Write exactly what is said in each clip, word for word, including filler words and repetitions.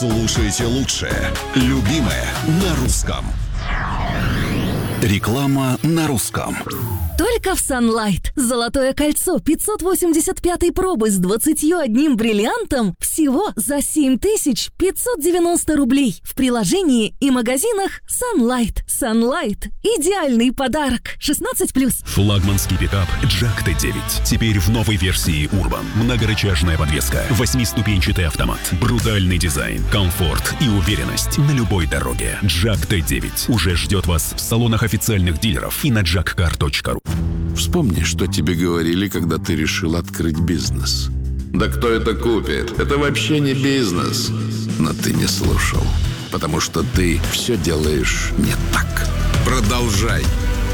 Слушайте лучшее, любимое на русском. Реклама на русском. Только в Sunlight. Золотое кольцо пятьсот восемьдесят пятой пробы с двадцатью одним бриллиантом всего за семь тысяч пятьсот девяносто рублей. В приложении и магазинах Sunlight. Sunlight. Идеальный подарок. шестнадцать плюс. Флагманский пикап Джак Т девять. Теперь в новой версии Urban. Многорычажная подвеска, восьмиступенчатый автомат, брутальный дизайн, комфорт и уверенность на любой дороге. Джак Т девять уже ждет вас в салонах официальных дилеров и на джак кар точка ру. Вспомни, что тебе говорили, когда ты решил открыть бизнес. Да кто это купит? Это вообще не бизнес. Но ты не слушал, потому что ты все делаешь не так. Продолжай.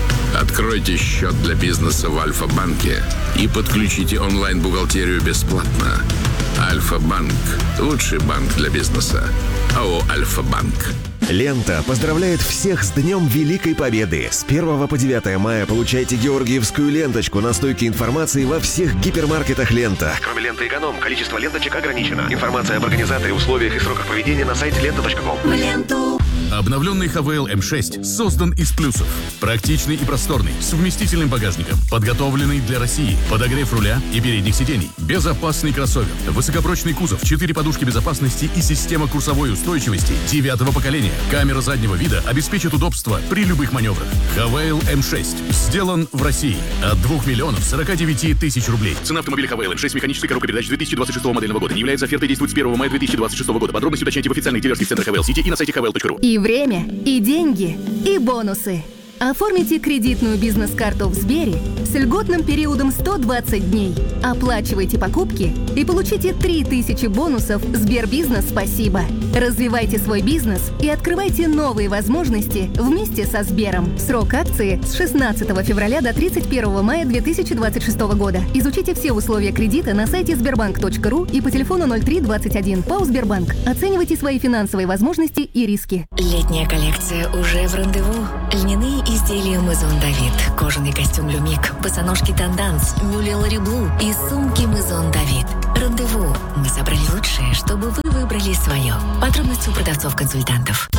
Откройте счет для бизнеса в Альфа-банке и подключите онлайн-бухгалтерию бесплатно. Альфа-банк – лучший банк для бизнеса. АО «Альфа-банк». Лента поздравляет всех с Днем Великой Победы. С первого по девятое мая получайте георгиевскую ленточку на стойке информации во всех гипермаркетах «Лента». Кроме ленты «Эконом», количество ленточек ограничено. Информация об организаторе, условиях и сроках проведения на сайте лента точка ком. Ленту. Обновленный Хавейл эм шесть создан из плюсов. Практичный и просторный, с вместительным багажником, подготовленный для России, подогрев руля и передних сидений, безопасный кроссовер, высокопрочный кузов, четыре подушки безопасности и система курсовой устойчивости девятого поколения. Камера заднего вида обеспечит удобство при любых маневрах. Хавейл эм шесть сделан в России от двух миллионов сорока девяти тысяч рублей. Цена автомобиля Хавейл эм шесть с механической коробкой передач две тысячи двадцать шестого модельного года. Не является офертой, действует с первого мая две тысячи двадцать шестого года. Подробности уточняйте в официальных дилерских центрах Хавейл Сити и на сайте хавейл точка ру. И время, и деньги, и бонусы. Оформите кредитную бизнес-карту в Сбере с льготным периодом сто двадцать дней. Оплачивайте покупки и получите три тысячи бонусов Сбербизнес «Спасибо». Развивайте свой бизнес и открывайте новые возможности вместе со Сбером. Срок акции с шестнадцатого февраля до тридцать первого мая две тысячи двадцать шестого года. Изучите все условия кредита на сайте сбербанк точка ру и по телефону ноль три двадцать один. ПАО «Сбербанк». Оценивайте свои финансовые возможности и риски. Летняя коллекция уже в рандеву. Льняные изделия Maison David, кожаный костюм Люмик, босоножки Танданс, мюли Лори Блу и сумки Maison David. Рандеву. Мы собрали лучшее, чтобы вы выбрали свое. Подробности у продавцов-консультантов.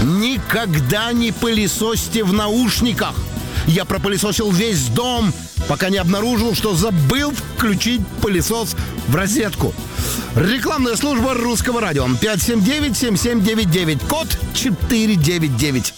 Никогда не пылесосьте в наушниках. Я пропылесосил весь дом, пока не обнаружил, что забыл включить пылесос в розетку. Рекламная служба Русского радио. пять семь девять семь семь девять девять. Код четыре девять девять.